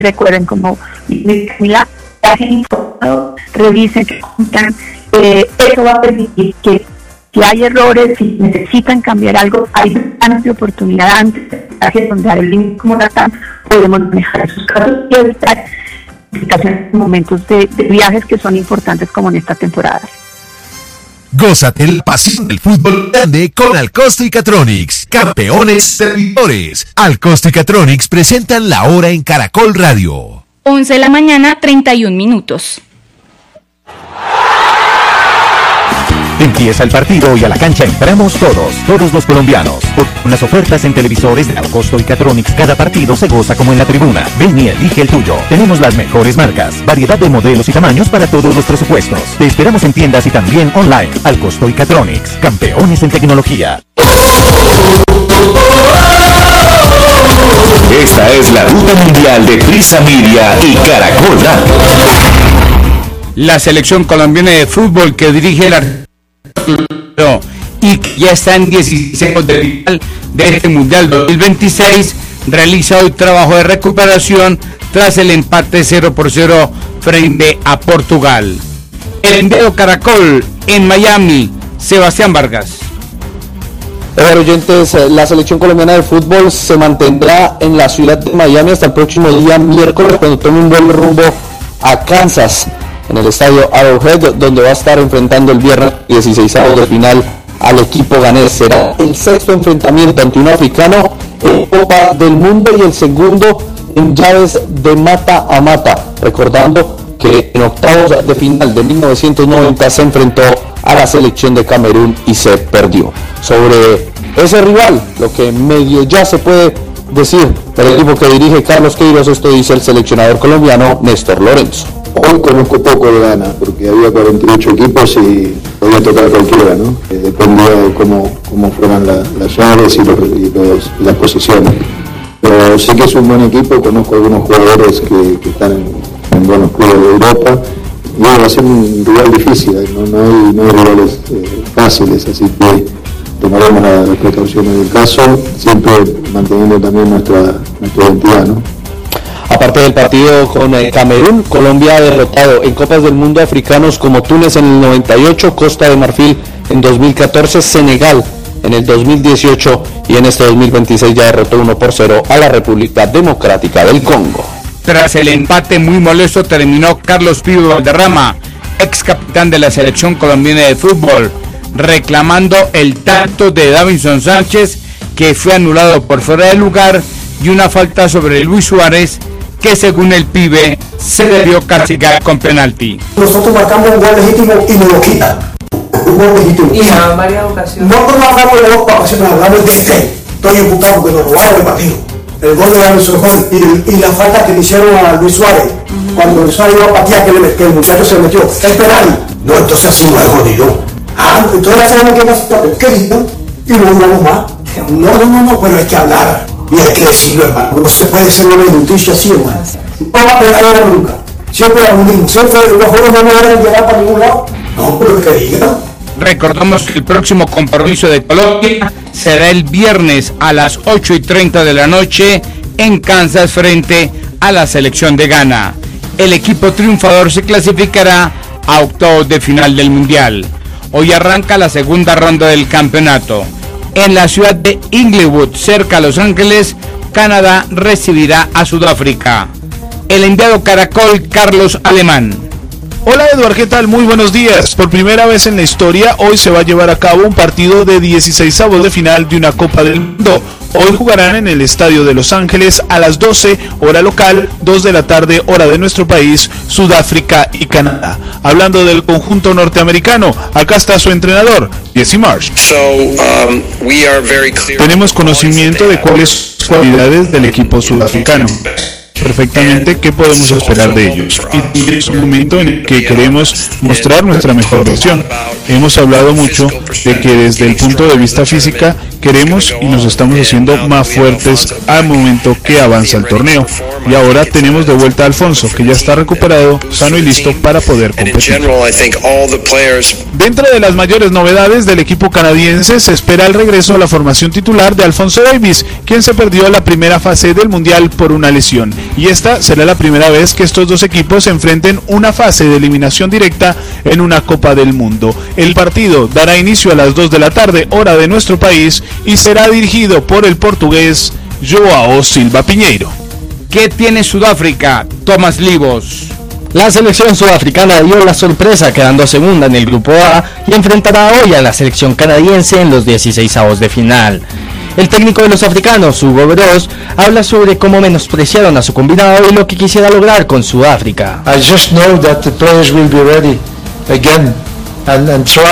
recuerden, como Camila, revisen, que cumplan. Eso va a permitir que si hay errores, si necesitan cambiar algo, hay planes de oportunidad antes de donde el link como Natán podemos manejar esos casos y evitar en momentos de viajes que son importantes como en esta temporada. Gózate la pasión del fútbol grande con Alcosto y Catronics, campeones servidores. Alcosto y Catronics presentan La Hora en Caracol Radio. 11 de la mañana, 31 minutos. Empieza el partido y a la cancha entramos todos los colombianos. Con las ofertas en televisores de Alcosto y Catronics, cada partido se goza como en la tribuna. Ven y elige el tuyo. Tenemos las mejores marcas, variedad de modelos y tamaños para todos los presupuestos. Te esperamos en tiendas y también online. Alcosto y Catronics, campeones en tecnología. Esta es la ruta mundial de Prisa Media y Caracol Radio. La selección colombiana de fútbol que dirige el y que ya está en 16 de final de este Mundial 2026, realiza hoy trabajo de recuperación tras el empate 0-0 frente a Portugal. El enviado Caracol en Miami, Sebastián Vargas. Oyentes, la selección colombiana de fútbol se mantendrá en la ciudad de Miami hasta el próximo día miércoles, cuando tome un vuelo rumbo a Kansas, en el estadio Arrowhead, donde va a estar enfrentando el viernes 16avo de final al equipo ganés. Será el sexto enfrentamiento ante un africano en Copa del Mundo y el segundo en llaves de mata a mata, recordando que en octavos de final de 1990 se enfrentó a la selección de Camerún y se perdió. Sobre ese rival, lo que medio ya se puede decir del equipo que dirige Carlos Queiroz, esto dice el seleccionador colombiano Néstor Lorenzo. Hoy conozco poco de Ghana, porque había 48 equipos y podía tocar cualquiera, ¿no? Dependía de cómo fueran las llaves y las posiciones. Pero sé que es un buen equipo, conozco algunos jugadores que están en buenos clubes de Europa, y va a ser un rival difícil, no hay rivales fáciles, así que tomaremos las precauciones del caso, siempre manteniendo también nuestra identidad, ¿no? Aparte del partido con Camerún, Colombia ha derrotado en Copas del Mundo africanos como Túnez en el 98, Costa de Marfil en 2014, Senegal en el 2018 y en este 2026 ya derrotó 1-0 a la República Democrática del Congo. Tras el empate muy molesto terminó Carlos Pío Valderrama, ex capitán de la selección colombiana de fútbol, reclamando el tanto de Davinson Sánchez, que fue anulado por fuera de lugar, y una falta sobre Luis Suárez, que según el pibe se debió castigar con penalti. Nosotros marcamos un gol legítimo y nos lo quitan. Un gol legítimo. Y en varias ocasiones. No hablamos de las ocasiones, hablamos de este. Estoy enfocado porque nos robaron el partido. El gol de Davinson y la falta que le hicieron a Luis Suárez. Cuando Luis Suárez iba a patear, que el muchacho se metió. El penal. No, entonces así no es jodido. Entonces ya sabemos qué pasa. ¿Qué dicen? Y no hablamos más. No, pero hay que hablar. Y hay que decirlo, hermano. No se puede ser una injusticia así, hermano. No va a pegar nunca. Siempre lo mismo. Siempre los juegos no van a llegar para ningún lado. No, pero que digan. Recordamos que el próximo compromiso de Colombia será el viernes a las 8:30 de la noche en Kansas frente a la selección de Ghana. El equipo triunfador se clasificará a octavos de final del Mundial. Hoy arranca la segunda ronda del campeonato. En la ciudad de Inglewood, cerca a Los Ángeles, Canadá recibirá a Sudáfrica. El enviado Caracol, Carlos Alemán. Hola Eduardo, ¿qué tal? Muy buenos días. Por primera vez en la historia, hoy se va a llevar a cabo un partido de 16avos de final de una Copa del Mundo. Hoy jugarán en el estadio de Los Ángeles a las 12, hora local, 2 de la tarde, hora de nuestro país, Sudáfrica y Canadá. Hablando del conjunto norteamericano, acá está su entrenador, Jesse Marsh. Tenemos conocimiento de cuáles son las cualidades del equipo sudafricano. Perfectamente qué podemos esperar de ellos, y es un momento en el que queremos mostrar nuestra mejor versión. Hemos hablado mucho de que desde el punto de vista física Queremos y nos estamos haciendo más fuertes al momento que avanza el torneo. Y ahora tenemos de vuelta a Alfonso, que ya está recuperado, sano y listo para poder competir. Dentro de las mayores novedades del equipo canadiense, se espera el regreso a la formación titular de Alphonso Davies, quien se perdió la primera fase del Mundial por una lesión. Y esta será la primera vez que estos dos equipos se enfrenten una fase de eliminación directa en una Copa del Mundo. El partido dará inicio a las 2 de la tarde, hora de nuestro país, y será dirigido por el portugués Joao Silva Piñeiro. ¿Qué tiene Sudáfrica? Tomás Livos. La selección sudafricana dio la sorpresa quedando segunda en el grupo A y enfrentará hoy a la selección canadiense en los 16avos de final. El técnico de los africanos, Hugo Broos, habla sobre cómo menospreciaron a su combinado y lo que quisiera lograr con Sudáfrica. I just know that the players will be ready again and try